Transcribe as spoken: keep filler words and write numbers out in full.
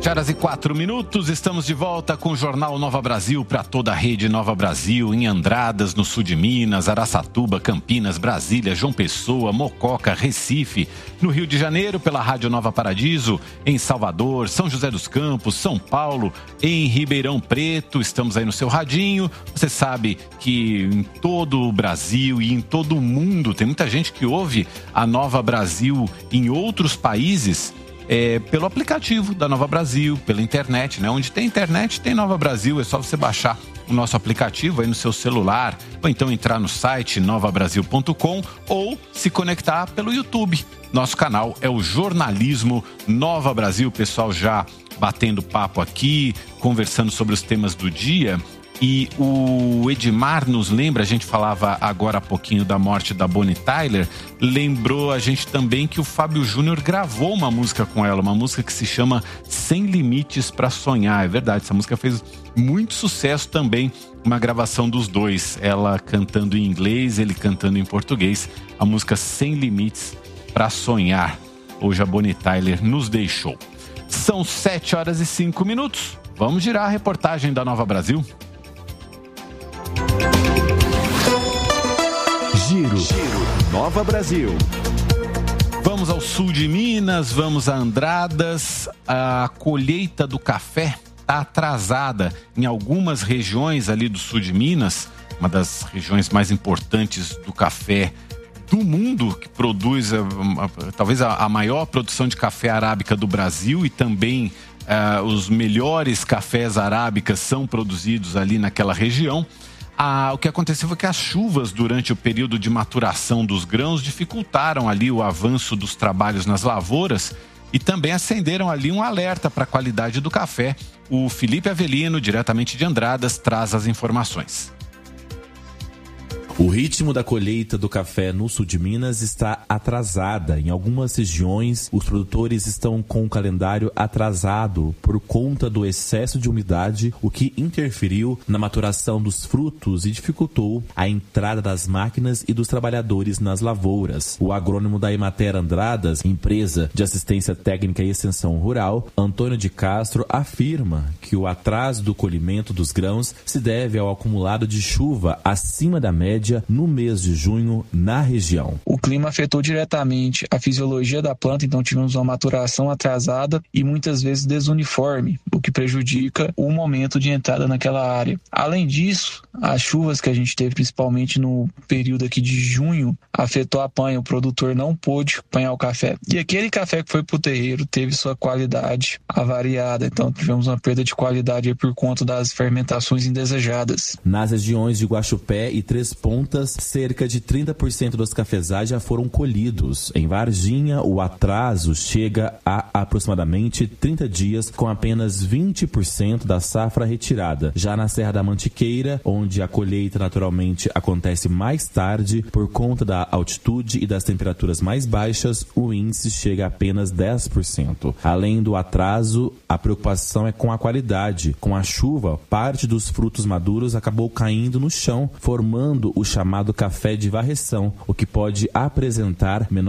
sete horas e quatro minutos, estamos de volta com o Jornal Nova Brasil para toda a rede Nova Brasil, em Andradas, no sul de Minas, Araçatuba, Campinas, Brasília, João Pessoa, Mococa, Recife, no Rio de Janeiro, pela Rádio Nova Paradiso, em Salvador, São José dos Campos, São Paulo, em Ribeirão Preto, estamos aí no seu radinho. Você sabe que em todo o Brasil e em todo o mundo tem muita gente que ouve a Nova Brasil em outros países, É, pelo aplicativo da Nova Brasil, pela internet, né? Onde tem internet, tem Nova Brasil. É só você baixar o nosso aplicativo aí no seu celular, ou então entrar no site nova brasil ponto com ou se conectar pelo YouTube. Nosso canal é o Jornalismo Nova Brasil. O pessoal já batendo papo aqui, conversando sobre os temas do dia. E o Edmar nos lembra, a gente falava agora há pouquinho da morte da Bonnie Tyler, lembrou a gente também que o Fábio Júnior gravou uma música com ela, uma música que se chama Sem Limites para Sonhar. É verdade, essa música fez muito sucesso também, uma gravação dos dois, ela cantando em inglês, ele cantando em português, a música Sem Limites para Sonhar. Hoje a Bonnie Tyler nos deixou. São sete horas e cinco minutos, vamos girar a reportagem da Nova Brasil. Giro, Giro Nova Brasil. Vamos ao sul de Minas, vamos a Andradas. A colheita do café está atrasada em algumas regiões ali do sul de Minas, uma das regiões mais importantes do café do mundo, que produz a, a, talvez a, a maior produção de café arábica do Brasil, e também uh, os melhores cafés arábicas são produzidos ali naquela região. Ah, o que aconteceu foi que as chuvas durante o período de maturação dos grãos dificultaram ali o avanço dos trabalhos nas lavouras e também acenderam ali um alerta para a qualidade do café. O Felipe Avelino, diretamente de Andradas, traz as informações. O ritmo da colheita do café no sul de Minas está atrasada. Em algumas regiões, os produtores estão com o calendário atrasado por conta do excesso de umidade, o que interferiu na maturação dos frutos e dificultou a entrada das máquinas e dos trabalhadores nas lavouras. O agrônomo da Emater Andradas, empresa de assistência técnica e extensão rural, Antônio de Castro, afirma que o atraso do colhimento dos grãos se deve ao acumulado de chuva acima da média no mês de junho na região. O clima afetou diretamente a fisiologia da planta, então tivemos uma maturação atrasada e muitas vezes desuniforme, o que prejudica o momento de entrada naquela área. Além disso, as chuvas que a gente teve, principalmente no período aqui de junho, afetou a apanha. O produtor não pôde apanhar o café. E aquele café que foi para o terreiro teve sua qualidade avariada, então tivemos uma perda de qualidade aí por conta das fermentações indesejadas. Nas regiões de Guaxupé e Três Pontas, cerca de trinta por cento dos cafezais já foram colhidos. Em Varginha, o atraso chega a aproximadamente trinta dias, com apenas vinte por cento da safra retirada. Já na Serra da Mantiqueira, onde a colheita naturalmente acontece mais tarde, por conta da altitude e das temperaturas mais baixas, o índice chega a apenas dez por cento. Além do atraso, a preocupação é com a qualidade. Com a chuva, parte dos frutos maduros acabou caindo no chão, formando o chamado café de varreção, o que pode apresentar menor